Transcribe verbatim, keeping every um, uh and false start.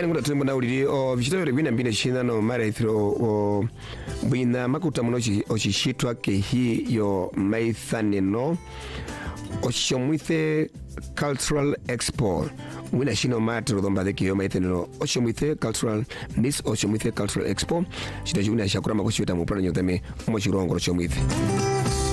ngani nguda tumbo na ulili o vichitore bina mbine china no mara thro o bina makuta muno ochishitwa ke hi yo maithane no Oshomwithe Cultural Expo wina shino matro domba de kiyo maithane no Oshomwithe Cultural Miss Oshomwithe Cultural Expo shito juna shakura makushita mu plano nyotame mo chirongo Oshomwithe